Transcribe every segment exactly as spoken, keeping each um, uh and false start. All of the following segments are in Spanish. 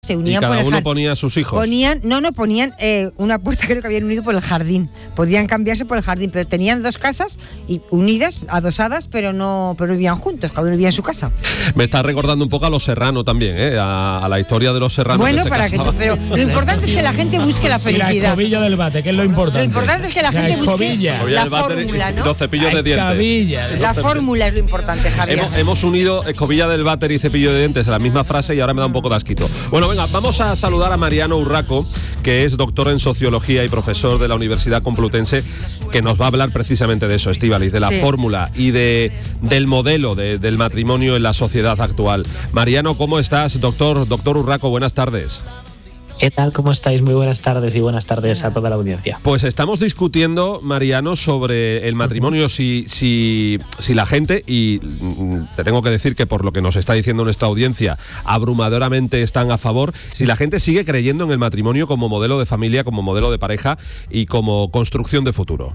se unían y cada por el uno jardín. ponía a sus hijos. Ponían, no, no, ponían eh, una puerta, creo que habían unido por el jardín. Podían cambiarse por el jardín, pero tenían dos casas y unidas, adosadas, pero no, pero vivían juntos, cada uno vivía en su casa. Me está recordando un poco a los Serrano también, ¿eh? a, a la historia de los Serrano. Bueno, que para que tú, pero lo importante es que la gente busque la felicidad. Y la escobilla del bate, que es lo importante. Lo importante es que la, la gente escobilla. busque la fórmula, ¿no? Los cepillos de dientes. Escobilla. La fórmula es lo importante, Javier. Hemos, hemos unido escobilla del váter y cepillo de dientes en la misma frase y ahora me da un poco de asquito. Bueno, venga, vamos a saludar a Mariano Urraco, que es doctor en Sociología y profesor de la Universidad Complutense, que nos va a hablar precisamente de eso, Estíbaliz, de la sí. fórmula y de del modelo de, del matrimonio en la sociedad actual. Mariano, ¿cómo estás? Doctor, doctor Urraco, buenas tardes. ¿Qué tal? ¿Cómo estáis? Muy buenas tardes y buenas tardes a toda la audiencia. Pues estamos discutiendo, Mariano, sobre el matrimonio, si, si, si la gente, y te tengo que decir que por lo que nos está diciendo nuestra audiencia, abrumadoramente están a favor, si la gente sigue creyendo en el matrimonio como modelo de familia, como modelo de pareja y como construcción de futuro.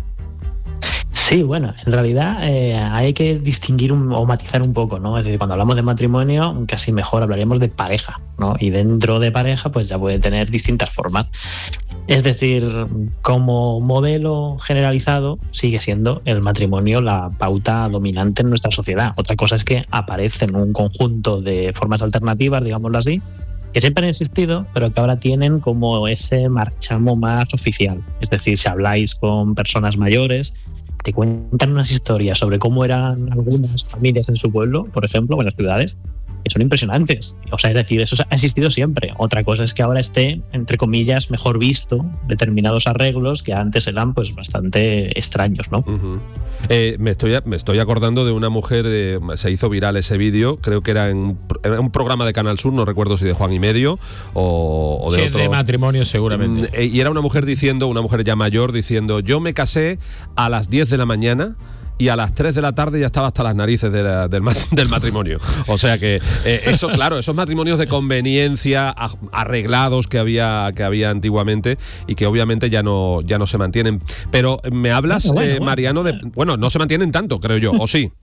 Sí, bueno, en realidad eh, hay que distinguir un, o matizar un poco, ¿no? Es decir, cuando hablamos de matrimonio, casi mejor hablaríamos de pareja, ¿no? Y dentro de pareja, pues ya puede tener distintas formas. Es decir, como modelo generalizado, sigue siendo el matrimonio la pauta dominante en nuestra sociedad. Otra cosa es que aparecen un conjunto de formas alternativas, digámoslo así, que siempre han existido, pero que ahora tienen como ese marchamo más oficial. Es decir, si habláis con personas mayores, te cuentan unas historias sobre cómo eran algunas familias en su pueblo, por ejemplo, o en las ciudades, que son impresionantes. O sea, es decir, eso ha existido siempre. Otra cosa es que ahora esté, entre comillas, mejor visto determinados arreglos que antes eran pues bastante extraños, ¿no? Uh-huh. Eh, me, estoy, me estoy acordando de una mujer, eh, se hizo viral ese vídeo, creo que era en, en un programa de Canal Sur, no recuerdo si de Juan y Medio o, o de sí, otro. de matrimonio seguramente. Mm, y era una mujer diciendo, una mujer ya mayor, diciendo, yo me casé a las diez de la mañana y a las tres de la tarde ya estaba hasta las narices de la, del, del matrimonio. O sea que eh, eso, claro, esos matrimonios de conveniencia arreglados que había que había antiguamente y que obviamente ya no ya no se mantienen. Pero me hablas, bueno, bueno, eh, Mariano, de bueno, no se mantienen tanto, creo yo, ¿o sí?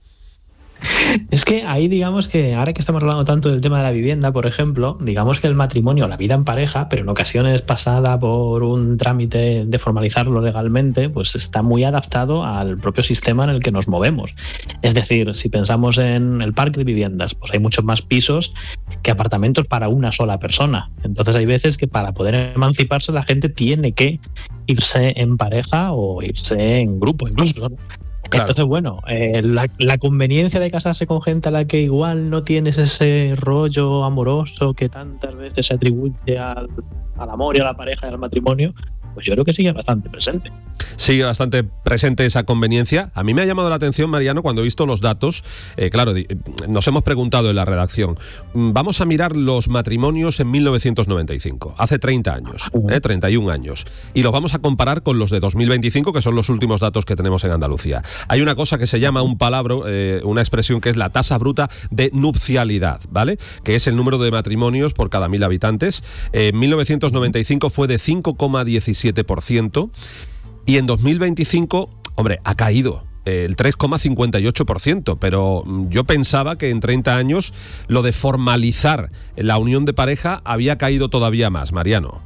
Es que ahí digamos que ahora que estamos hablando tanto del tema de la vivienda, por ejemplo, digamos que el matrimonio, la vida en pareja, pero en ocasiones pasada por un trámite de formalizarlo legalmente, pues está muy adaptado al propio sistema en el que nos movemos. Es decir, si pensamos en el parque de viviendas, pues hay muchos más pisos que apartamentos para una sola persona. Entonces hay veces que para poder emanciparse la gente tiene que irse en pareja o irse en grupo incluso, ¿no? Claro. Entonces, bueno, eh, la, la conveniencia de casarse con gente a la que igual no tienes ese rollo amoroso que tantas veces se atribuye al, al amor y a la pareja y al matrimonio, pues yo creo que sigue bastante presente. Sigue bastante presente esa conveniencia. A mí me ha llamado la atención, Mariano, cuando he visto los datos. Eh, claro, nos hemos preguntado en la redacción. Vamos a mirar los matrimonios en mil novecientos noventa y cinco, hace treinta años, eh, treinta y un años. Y los vamos a comparar con los de dos mil veinticinco, que son los últimos datos que tenemos en Andalucía. Hay una cosa que se llama un palabra, eh, una expresión que es la tasa bruta de nupcialidad, ¿vale? Que es el número de matrimonios por cada mil habitantes. Eh, en mil novecientos noventa y cinco fue de cinco coma diecisiete por ciento. Y en dos mil veinticinco, hombre, ha caído el tres coma cincuenta y ocho por ciento, pero yo pensaba que en treinta años lo de formalizar la unión de pareja había caído todavía más, Mariano.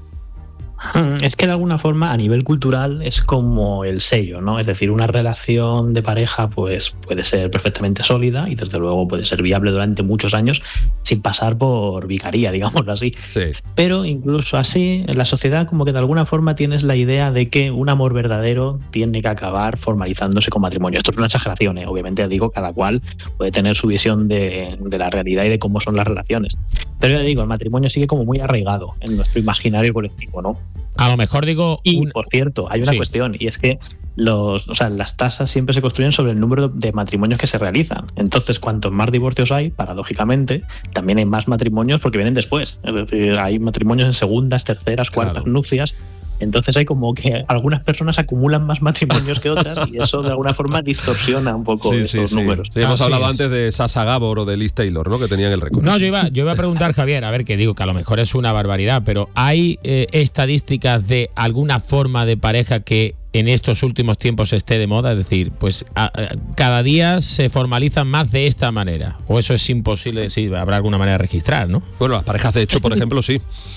Es que de alguna forma a nivel cultural es como el sello, ¿no? Es decir, una relación de pareja pues puede ser perfectamente sólida y desde luego puede ser viable durante muchos años sin pasar por vicaría, digámoslo así. Sí. Pero incluso así, en la sociedad como que de alguna forma tienes la idea de que un amor verdadero tiene que acabar formalizándose con matrimonio. Esto es una exageración, ¿eh? Obviamente digo, cada cual puede tener su visión de, de la realidad y de cómo son las relaciones. Pero ya digo, el matrimonio sigue como muy arraigado en nuestro imaginario colectivo, ¿no? A lo mejor digo... Y, un... por cierto, hay una sí. cuestión, y es que los, o sea, las tasas siempre se construyen sobre el número de matrimonios que se realizan. Entonces, cuantos más divorcios hay, paradójicamente, también hay más matrimonios porque vienen después. Es decir, hay matrimonios en segundas, terceras, cuartas claro. nupcias. Entonces hay como que algunas personas acumulan más matrimonios que otras y eso de alguna forma distorsiona un poco sí, esos sí, números. Sí. Hemos hablado es. antes de Sasha Gabor o de Liz Taylor, ¿no? Que tenían el récord. No, yo iba, yo iba a preguntar, Javier, a ver, que digo que a lo mejor es una barbaridad, pero ¿hay eh, estadísticas de alguna forma de pareja que en estos últimos tiempos esté de moda? Es decir, pues a, a, cada día se formalizan más de esta manera. O eso es imposible decir, habrá alguna manera de registrar, ¿no? Bueno, las parejas de hecho, por ejemplo, sí.